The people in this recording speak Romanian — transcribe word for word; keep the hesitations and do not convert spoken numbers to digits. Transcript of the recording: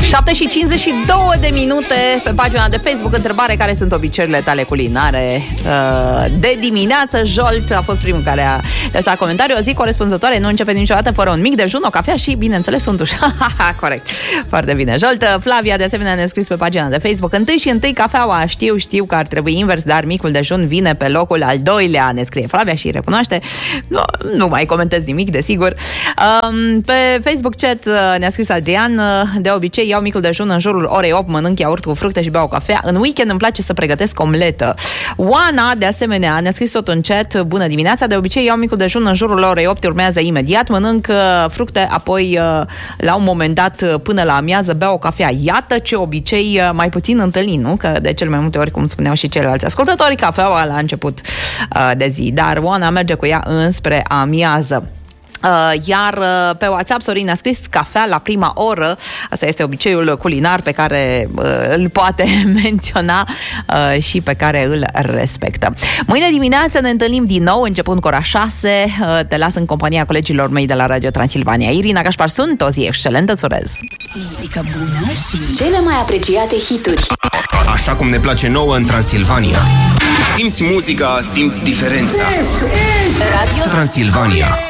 șapte și cincizeci și două de minute pe pagina de Facebook. Întrebare: care sunt obiceiurile tale culinare de dimineață? Jolt a fost primul care a lăsat comentariu. O zi corespunzătoare nu începe niciodată fără un mic dejun, o cafea și, bineînțeles, un duș. Corect. Foarte bine, Jolt. Flavia, de asemenea, ne-a scris pe pagina de Facebook: întâi și întâi cafeaua. Știu, știu că ar trebui invers, dar micul dejun vine pe locul al doilea, ne scrie Flavia și recunoaște. Nu, nu mai comentez nimic, desigur. Pe Facebook chat ne-a scris Adrian: de obicei iau micul dejun în jurul orei opt, mănânc iaurt cu fructe și beau o cafea. În weekend îmi place să pregătesc omletă. Oana, de asemenea, ne-a scris tot în chat: bună dimineața, de obicei iau micul dejun în jurul orei opt, urmează imediat, mănânc fructe, apoi la un moment dat până la amiază beau o cafea. Iată ce obicei mai puțin întâlnit, nu? Că de cel mai multe ori, cum spuneau și ceilalți ascultători, cafeaua la început de zi, dar Oana merge cu ea înspre amiază. Uh, iar uh, pe WhatsApp Sorin a scris: cafea la prima oră. Asta este obiceiul culinar pe care uh, îl poate menționa uh, și pe care îl respectă. Mâine dimineață ne întâlnim din nou, începând cu ora șase. Uh, te las în compania colegilor mei de la Radio Transilvania. Irina Cașpar sunt, o zi excelentă îți urez. Muzică bună și cele mai apreciate hituri. Așa cum ne place nouă în Transilvania. Simți muzica, simți diferența. Radio Transilvania.